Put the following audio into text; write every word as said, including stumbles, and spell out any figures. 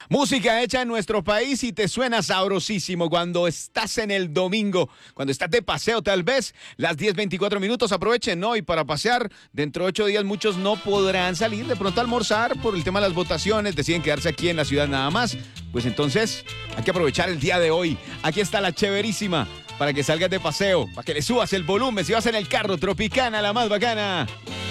Música hecha en nuestro país y te suena sabrosísimo cuando estás en el domingo, cuando estás de paseo tal vez, las diez veinticuatro minutos, aprovechen, ¿no? Y para pasear, dentro de ocho días muchos no podrán salir de pronto a almorzar por el tema de las votaciones, deciden quedarse aquí en la ciudad nada más. Pues entonces hay que aprovechar el día de hoy. Aquí está la chéverísima para que salgas de paseo, para que le subas el volumen, si vas en el carro, Tropicana, la más bacana.